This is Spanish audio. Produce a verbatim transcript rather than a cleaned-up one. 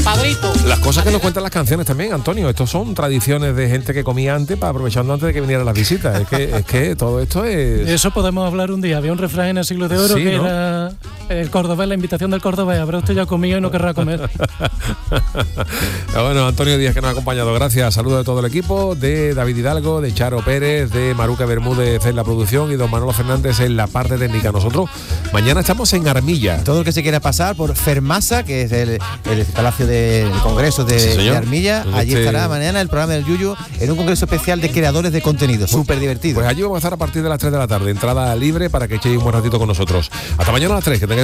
Padrito. Las cosas que nos cuentan las canciones también, Antonio, estos son tradiciones de gente que comía antes, para aprovechando antes de que vinieran las visitas. Es que, es que todo esto es... De eso podemos hablar un día. Había un refrán en el siglo de oro, sí, que ¿no? Era el cordobés, la invitación del cordobés. Habrá usted ya comido y no querrá comer. Bueno, Antonio Díaz, que nos ha acompañado, gracias. Saludos de todo el equipo, de David Hidalgo, de Charo Pérez, de Maruca Bermúdez en la producción y don Manolo Fernández en la parte técnica. Nosotros mañana estamos en Armilla. Todo el que se quiera pasar por Fermasa, que es el, el palacio del Congreso de, sí, de Armilla, allí este... estará mañana el programa del Yuyu en un congreso especial de creadores de contenido, súper divertido. Pues allí vamos a estar a partir de las tres de la tarde, entrada libre para que echéis un buen ratito con nosotros. Hasta mañana a las tres, que tengáis